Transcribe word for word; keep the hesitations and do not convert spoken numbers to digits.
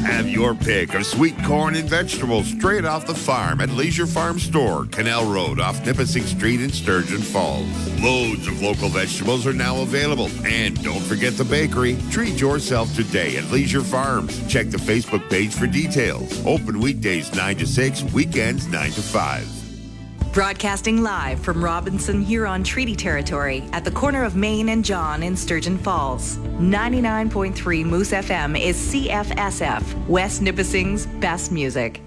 Have your pick of sweet corn and vegetables straight off the farm at Leisure Farm Store, Canal Road off Nipissing Street in Sturgeon Falls. Loads of local vegetables are now available. And don't forget the bakery. Treat yourself today at Leisure Farms. Check the Facebook page for details. Open weekdays nine to six, weekends nine to five. Broadcasting live from Robinson Huron Treaty Territory at the corner of Main and John in Sturgeon Falls. ninety-nine point three Moose F M is C F S F, West Nipissing's best music.